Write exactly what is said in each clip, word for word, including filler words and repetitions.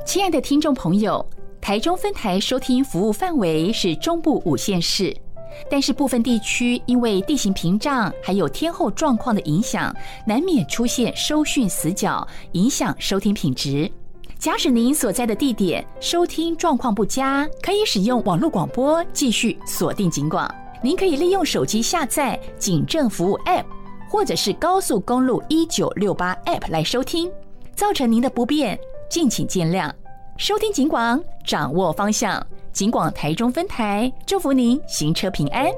亲爱的听众朋友，台中分台收听服务范围是中部五县市，但是部分地区因为地形屏障还有天候状况的影响，难免出现收讯死角，影响收听品质。假使您所在的地点收听状况不佳，可以使用网络广播继续锁定警广。您可以利用手机下载警政服务 App， 或者是高速公路一九六八 App 来收听。造成您的不便，敬请见谅。收听警广，掌握方向。警广台中分台，祝福您行车平安。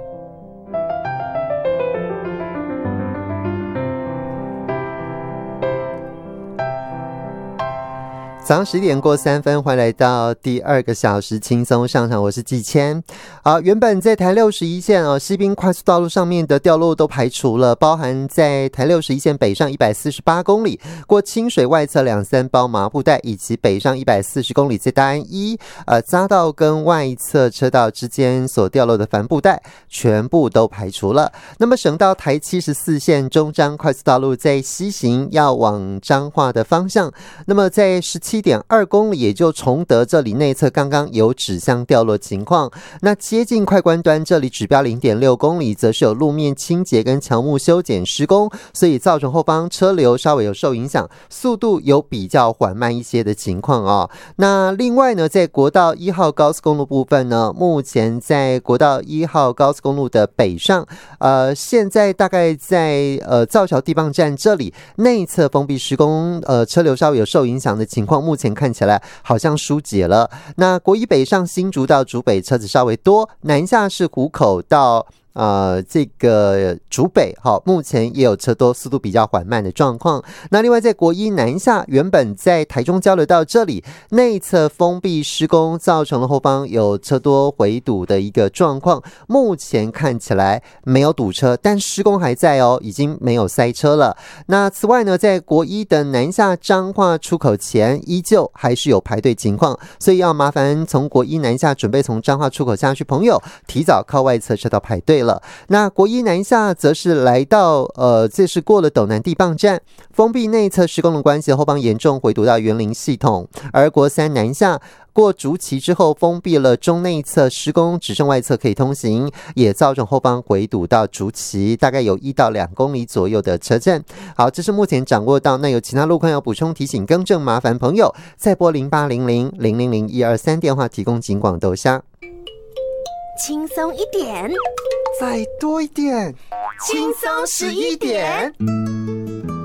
早上十点过三分，欢迎来到第二个小时轻松上场，我是季谦。好，原本在台六十一线哦，西滨快速道路上面的掉落都排除了，包含在台六十一线北上一百四十八公里过清水外侧两三包麻布袋，以及北上一百四十公里在大安一呃匝道跟外侧车道之间所掉落的帆布袋，全部都排除了。那么省道台七十四线中彰快速道路在西行要往彰化的方向，那么在十七七点二公里，也就崇德这里内侧刚刚有指向掉落情况。那接近快关端这里指标 零点六公里，则是有路面清洁跟乔木修剪施工，所以造成后方车流稍微有受影响，速度有比较缓慢一些的情况哦。那另外呢，在国道一号高速公路部分呢，目前在国道一号高速公路的北上，呃，现在大概在呃造桥地磅站这里内侧封闭施工，呃，车流稍微有受影响的情况。目前看起来好像疏解了。那国一北上新竹到竹北车子稍微多，南下是湖口到呃，这个竹北好，目前也有车多，速度比较缓慢的状况。那另外在国一南下，原本在台中交流道这里内侧封闭施工，造成了后方有车多回堵的一个状况。目前看起来没有堵车，但施工还在哦，已经没有塞车了。那此外呢，在国一的南下彰化出口前，依旧还是有排队情况，所以要麻烦从国一南下准备从彰化出口下去朋友，提早靠外侧车道排队了。那国一南下则是来到呃，这是过了斗南地磅站，封闭内侧施工的关系，后方严重回堵到园林系统。而国三南下过竹崎之后，封闭了中内侧施工，只剩外侧可以通行，也造成后方回堵到竹崎，大概有一到两公里左右的车阵。好，这是目前掌握到。那有其他路况要补充提醒更正，麻烦朋友再拨零八零零零零零一二三电话提供警广豆虾。 轻松一点， 再多一点， 轻松十一点。